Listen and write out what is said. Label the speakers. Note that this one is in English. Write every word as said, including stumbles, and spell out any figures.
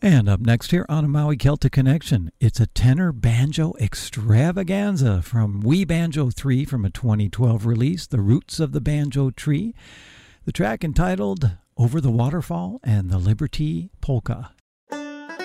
Speaker 1: And up next here on a Maui Celtic Connection, it's a tenor banjo extravaganza from Wee Banjo three from a twenty twelve release, The Roots of the Banjo Tree. The track entitled Over the Waterfall and the Liberty Polka.